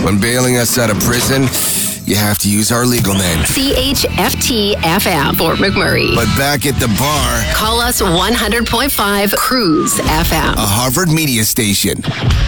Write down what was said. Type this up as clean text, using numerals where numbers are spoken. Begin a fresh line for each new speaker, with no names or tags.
When bailing us out of prison, you have to use our legal name.
CHFT FM for McMurray.
But back at the bar,
Call us 100.5 Cruise FM.
a Harvard media station.